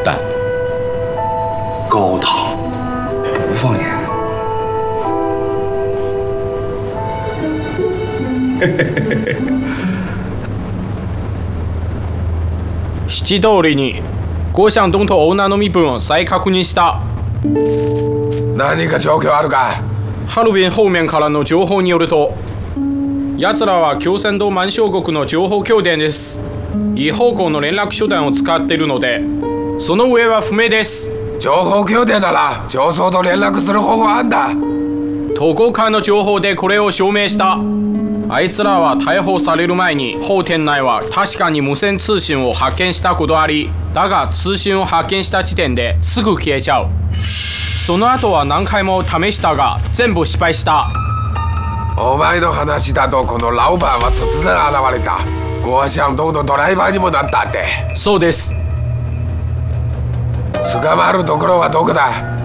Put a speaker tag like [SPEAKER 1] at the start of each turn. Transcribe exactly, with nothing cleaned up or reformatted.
[SPEAKER 1] 但高堂不放眼。
[SPEAKER 2] 七通りにゴーシャンドンとオーナーの身分を再確認した。
[SPEAKER 3] 何か状況あるか？
[SPEAKER 2] ハルビン方面からの情報によると、奴らは共戦道満将国の情報拠点です。異方向の連絡手段を使っているので、その上は不明です。
[SPEAKER 3] 情報拠点なら上層と連絡する方法あんだ。
[SPEAKER 2] どこかの情報でこれを証明した。あいつらは逮捕される前に法店内は確かに無線通信を発見したことあり、だが通信を発見した時点ですぐ消えちゃう。その後は何回も試したが全部失敗した。
[SPEAKER 3] お前の話だとこのラオバンは突然現れた。ゴアシャンドンのドライバーにもなったって。
[SPEAKER 2] そうです。
[SPEAKER 3] 捕まるところはどこだ？